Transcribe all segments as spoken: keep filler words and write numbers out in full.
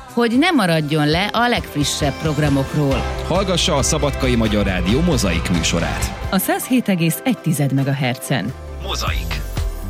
hogy ne maradjon le a legfrissebb programokról. Hallgassa a Szabadkai Magyar Rádió Mozaik műsorát. A száz hét egész egy megahertzen. Mozaik.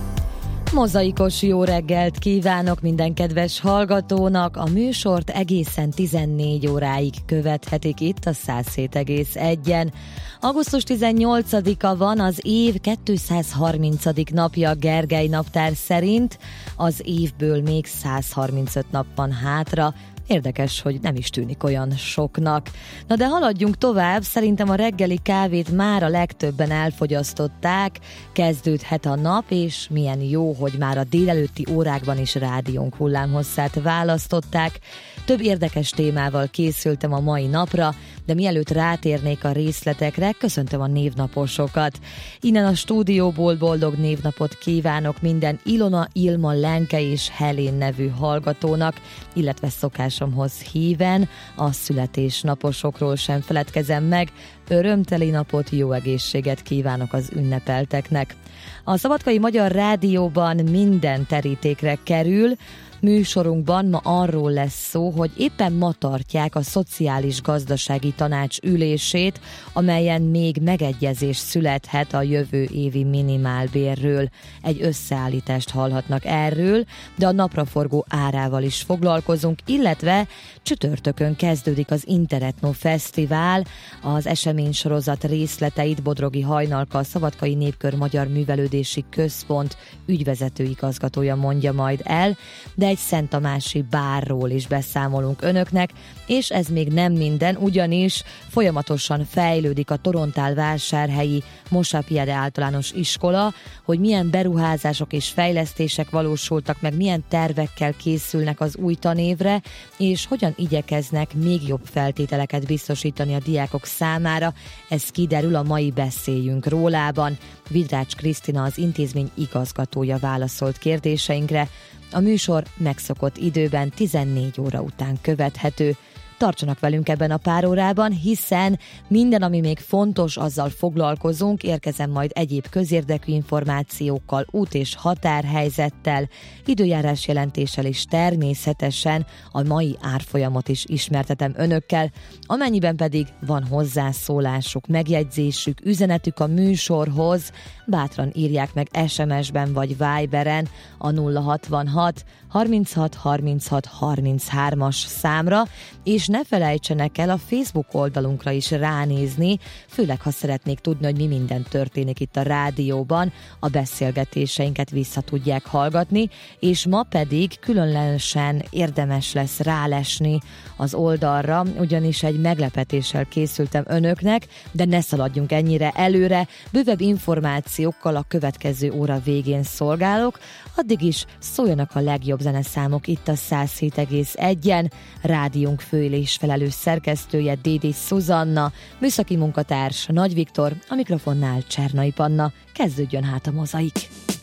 Mozaikos jó reggelt kívánok minden kedves hallgatónak! A műsort egészen tizennégy óráig követhetik itt a száz hét egész egyen. augusztus tizennyolcadika van, az év kétszázharmincadik napja Gergely naptár szerint, az évből még száz harmincöt nap van hátra. Érdekes, hogy nem is tűnik olyan soknak. Na de haladjunk tovább, szerintem a reggeli kávét már a legtöbben elfogyasztották, kezdődhet a nap, és milyen jó, hogy már a délelőtti órákban is rádiónk hullámhosszát választották. Több érdekes témával készültem a mai napra, de mielőtt rátérnék a részletekre, köszöntöm a névnaposokat. Innen a stúdióból boldog névnapot kívánok minden Ilona, Ilma, Lenke és Helén nevű hallgatónak, illetve szokásomhoz híven a születésnaposokról sem feledkezem meg. Örömteli napot, jó egészséget kívánok az ünnepelteknek. A Szabadkai Magyar Rádióban minden terítékre kerül. Műsorunkban ma arról lesz szó, hogy éppen ma tartják a Szociális Gazdasági Tanács ülését, amelyen még megegyezés születhet a jövő évi minimálbérről. Egy összeállítást hallhatnak erről, de a napraforgó árával is foglalkozunk, illetve csütörtökön kezdődik az Interetno Fesztivál. Az eseménysorozat részleteit Bodrogi Hajnalka, a Szabadkai Népkör Magyar Művelődési Központ ügyvezető igazgatója mondja majd el, de egy Szent Tamási bárról is beszámolunk önöknek, és ez még nem minden, ugyanis folyamatosan fejlődik a Torontál-vásárhelyi Mosapiede általános iskola, hogy milyen beruházások és fejlesztések valósultak meg, milyen tervekkel készülnek az új tanévre, és hogyan igyekeznek még jobb feltételeket biztosítani a diákok számára. Ez kiderül a mai Beszéljünk rólában. Vidrács Krisztina, az intézmény igazgatója válaszolt kérdéseinkre. A műsor megszokott időben tizennégy óra után követhető. Tartsanak velünk ebben a pár órában, hiszen minden, ami még fontos, azzal foglalkozunk, érkezem majd egyéb közérdekű információkkal, út- és határhelyzettel, időjárás jelentéssel, és természetesen a mai árfolyamot is ismertetem önökkel, amennyiben pedig van hozzászólásuk, megjegyzésük, üzenetük a műsorhoz, bátran írják meg es em es-ben vagy Viberen a nulla hatvanhat harminchat harminchat harminchármas számra, és ne felejtsenek el a Facebook oldalunkra is ránézni, főleg ha szeretnék tudni, hogy mi minden történik itt a rádióban, a beszélgetéseinket vissza tudják hallgatni, és ma pedig különösen érdemes lesz rálesni az oldalra, ugyanis egy meglepetéssel készültem önöknek, de ne szaladjunk ennyire előre, bővebb információkkal a következő óra végén szolgálok, addig is szóljanak a legjobb zeneszámok itt a száz hét egész egyen, rádiónk főülés felelős szerkesztője Dédi Szuzanna, műszaki munkatárs Nagy Viktor, a mikrofonnál Csernai Panna. Kezdődjön hát a mozaik!